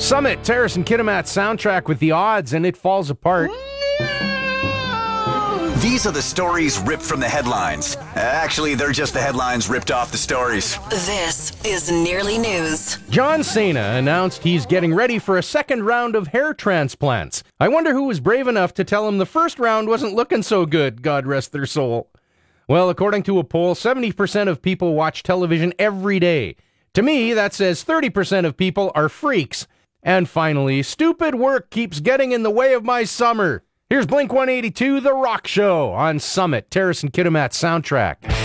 Summit, Terrace and Kitimat soundtrack with the odds, and it falls apart. These are the stories ripped from the headlines. Actually, they're just the headlines ripped off the stories. This is Nearly News. John Cena announced he's getting ready for a second round of hair transplants. I wonder who was brave enough to tell him the first round wasn't looking so good, God rest their soul. Well, according to a poll, 70% of people watch television every day. To me, that says 30% of people are freaks. And finally, stupid work keeps getting in the way of my summer. Here's Blink-182, The Rock Show on Summit, Terrace and Kitimat soundtrack.